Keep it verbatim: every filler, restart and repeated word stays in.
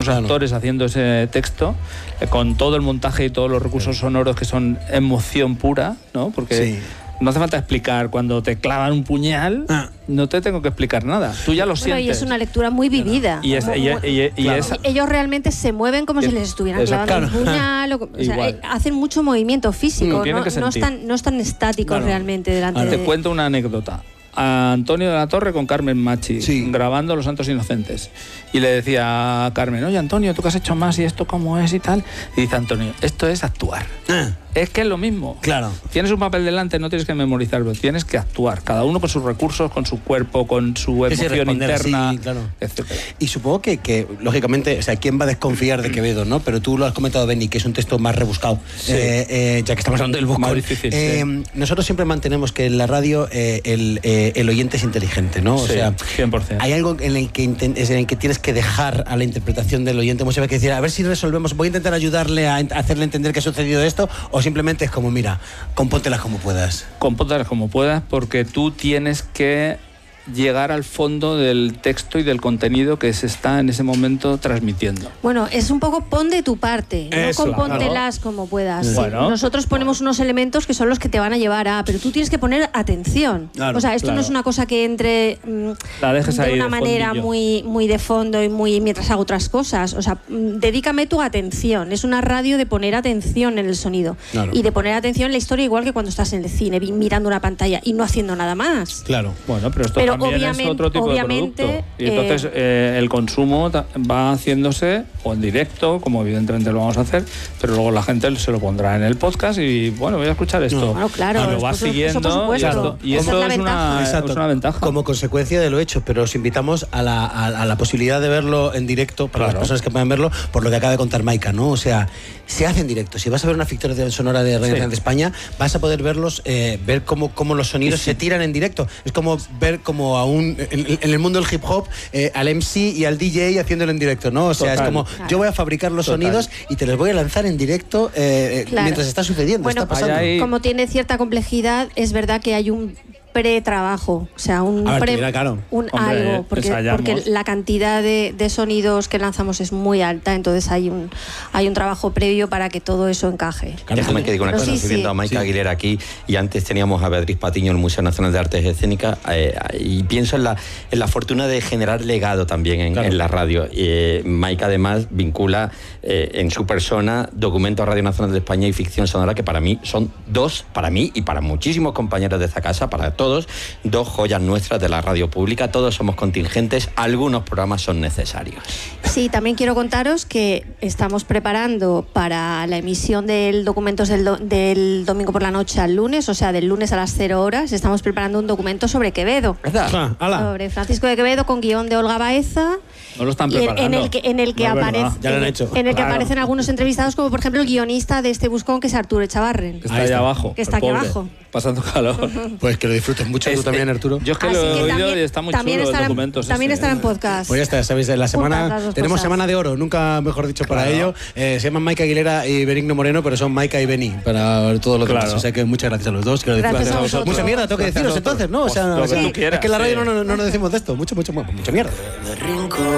claro. actores haciendo ese texto, eh, con todo el montaje y todos los recursos sonoros que son emoción pura, ¿no? Porque sí. no hace falta explicar. Cuando te clavan un puñal, ah. no te tengo que explicar nada. Tú ya lo bueno, sientes. Y es una lectura muy vivida. Y, es, y, y, y claro. es, ellos realmente se mueven como es, si les estuvieran clavando claro. un puñal. O, o sea, eh, hacen mucho movimiento físico. No, no, están, no están estáticos claro. realmente delante Ahora, de... Te cuento una anécdota. A Antonio de la Torre con Carmen Machi, sí. grabando Los Santos Inocentes. Y le decía a Carmen, oye Antonio, ¿tú qué has hecho más y esto cómo es y tal? Y dice Antonio, esto es actuar. Ah. Es que es lo mismo. Claro. Tienes un papel delante, no tienes que memorizarlo, tienes que actuar. Cada uno con sus recursos, con su cuerpo, con su emoción interna, así, claro. etcétera. Y supongo que, que, lógicamente, o sea, ¿quién va a desconfiar de Quevedo, no? Pero tú lo has comentado, Benny, que es un texto más rebuscado, sí. eh, eh, ya que estamos hablando del buscón. Más difícil, eh, sí. Nosotros siempre mantenemos que en la radio eh, el, eh, el oyente es inteligente, ¿no? O sí, sea, cien por ciento. Hay algo en el, que inten- en el que tienes que dejar a la interpretación del oyente muchas veces que decir, a ver si resolvemos, voy a intentar ayudarle a ent- hacerle entender que ha sucedido esto, o simplemente es como, mira, compóntelas como puedas. Compóntelas como puedas, porque tú tienes que llegar al fondo del texto y del contenido que se está en ese momento transmitiendo. Bueno, es un poco pon de tu parte, Eso, no compóntelas claro. como puedas. Bueno, sí. Nosotros ponemos unos elementos que son los que te van a llevar a, pero tú tienes que poner atención. Claro, o sea, esto claro. no es una cosa que entre mmm, La dejes de ahí una de manera muy, muy de fondo y muy mientras hago otras cosas. O sea, mmm, dedícame tu atención. Es una radio de poner atención en el sonido claro. y de poner atención en la historia, igual que cuando estás en el cine mirando una pantalla y no haciendo nada más. Claro. Bueno, pero esto pero también es otro tipo obviamente, de producto. Y entonces eh, eh, el consumo va haciéndose o en directo, como evidentemente lo vamos a hacer, pero luego la gente se lo pondrá en el podcast y bueno, voy a escuchar esto. No, bueno, claro, ah, lo va siguiendo eso, y esto, y esto es, es, una, es una ventaja. Como consecuencia de lo hecho, pero os invitamos a la, a, a la posibilidad de verlo en directo para claro. las personas que puedan verlo, por lo que acaba de contar Maika, ¿no? O sea, se hace en directo. Si vas a ver una ficción sonora de Radio sí. de España, vas a poder verlos, eh, ver cómo, cómo los sonidos sí. se tiran en directo. Es como ver como a un en, en el mundo del hip hop eh, al M C y al D J haciéndolo en directo, ¿no? O sea, Total. es como yo voy a fabricar los Total. sonidos y te los voy a lanzar en directo eh, claro. mientras está sucediendo, bueno, está pasando. Hay... Como tiene cierta complejidad, es verdad que hay un pre-trabajo, o sea, un, ver, pre, mira, claro. un Hombre, algo, porque, porque la cantidad de, de sonidos que lanzamos es muy alta, entonces hay un hay un trabajo previo para que todo eso encaje. Claro, déjame que diga una cosa, sí, estoy viendo sí. a Maika sí. Aguilera aquí y antes teníamos a Beatriz Patiño en el Museo Nacional de Artes Escénicas eh, y pienso en la, en la fortuna de generar legado también en, claro. en la radio. Eh, Maika además vincula eh, en su persona Documento Radio Nacional de España y Ficción Sonora, que para mí son dos, para mí y para muchísimos compañeros de esta casa, para todos, dos joyas nuestras de la radio pública. Todos somos contingentes, algunos programas son necesarios. Sí, también quiero contaros que estamos preparando para la emisión del Documentos del, do, del domingo por la noche al lunes, o sea, del lunes a las cero horas, estamos preparando un documento sobre Quevedo. Ah, sobre Francisco de Quevedo, con guión de Olga Baeza. No lo están preparando. En el que, en el que, no aparece, ya lo han hecho. En el que claro. aparecen algunos entrevistados, como por ejemplo el guionista de este buscón, que es Arturo Echavarren. Que está ahí está. abajo. Que está aquí pobre, abajo. Pasando calor. Pues que lo disfrutes mucho este, tú también, Arturo. Yo es que Así lo he oído también, y está muy chulo los documentos. También este. estará en podcast. Pues ya está, sabéis, la semana tenemos cosas. Semana de oro, nunca mejor dicho claro. para ello. Eh, se llaman Maika Aguilera y Benigno Moreno, pero son Maika y Beni para todos los claro. demás. O sea que muchas gracias a los dos. Gracias gracias a vosotros. Mucha mierda, tengo que deciros entonces, ¿no? O sea, pues, sí. quieras, es que en la radio sí. no, no, no nos decimos de esto. Mucho, mucho, mucha mierda.